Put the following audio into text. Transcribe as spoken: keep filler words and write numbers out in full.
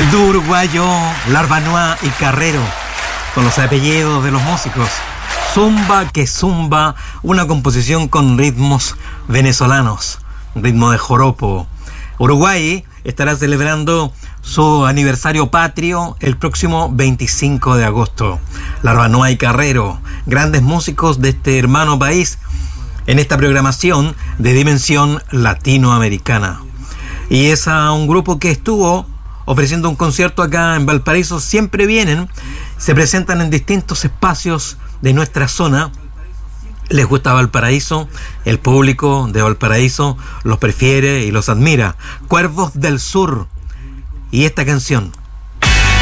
El dúo uruguayo Larbanois y Carrero, con los apellidos de los músicos. Zumba que zumba, una composición con ritmos venezolanos, ritmo de joropo. Uruguay estará celebrando su aniversario patrio el próximo veinticinco de agosto. Larbanois y Carrero, grandes músicos de este hermano país, en esta programación de dimensión latinoamericana. Y es a un grupo que estuvo ofreciendo un concierto acá en Valparaíso. Siempre vienen, se presentan en distintos espacios de nuestra zona. Les gusta Valparaíso, el público de Valparaíso los prefiere y los admira. Cuervos del Sur, y esta canción,